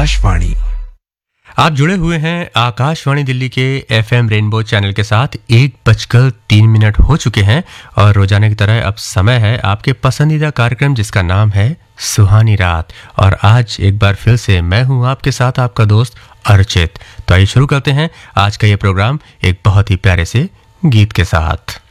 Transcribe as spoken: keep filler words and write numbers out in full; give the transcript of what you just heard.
आकाशवाणी। आप जुड़े हुए हैं आकाशवाणी दिल्ली के एफएम रेनबो चैनल के साथ। एक बजकर तीन मिनट हो चुके हैं और रोजाना की तरह अब समय है आपके पसंदीदा कार्यक्रम जिसका नाम है सुहानी रात। और आज एक बार फिर से मैं हूं आपके साथ आपका दोस्त अर्चित। तो आइए शुरू करते हैं आज का ये प्रोग्राम एक बहुत ही प्यारे से गीत के साथ।